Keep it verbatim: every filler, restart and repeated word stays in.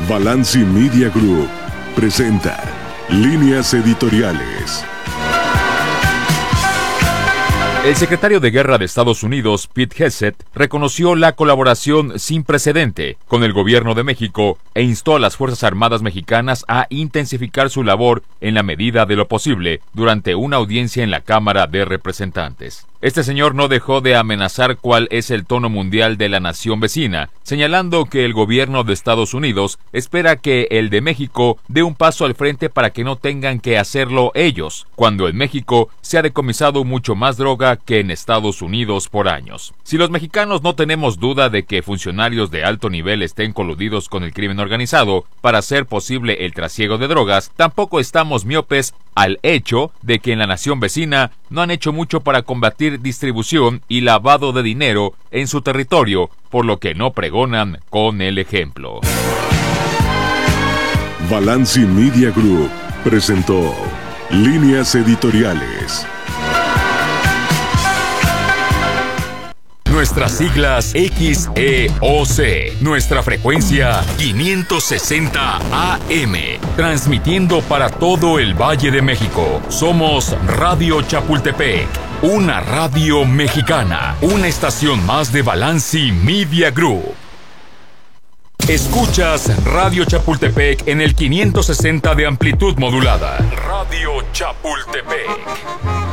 Balanci Media Group presenta Líneas Editoriales. El secretario de Guerra de Estados Unidos, Pete Hegseth, reconoció la colaboración sin precedente con el gobierno de México e instó a las Fuerzas Armadas mexicanas a intensificar su labor en la medida de lo posible durante una audiencia en la Cámara de Representantes. Este señor no dejó de amenazar cuál es el tono mundial de la nación vecina, señalando que el gobierno de Estados Unidos espera que el de México dé un paso al frente para que no tengan que hacerlo ellos, cuando en México se ha decomisado mucho más droga que en Estados Unidos por años. Si los mexicanos no tenemos duda de que funcionarios de alto nivel estén coludidos con el crimen organizado para hacer posible el trasiego de drogas, tampoco estamos miopes al hecho de que en la nación vecina no han hecho mucho para combatir distribución y lavado de dinero en su territorio, por lo que no pregonan con el ejemplo. Balanci Media Group presentó Líneas Editoriales. Nuestras siglas X E O C, nuestra frecuencia quinientos sesenta A M, transmitiendo para todo el Valle de México. Somos Radio Chapultepec, una radio mexicana, una estación más de Balanci Media Group. Escuchas Radio Chapultepec en el quinientos sesenta de amplitud modulada. Radio Chapultepec.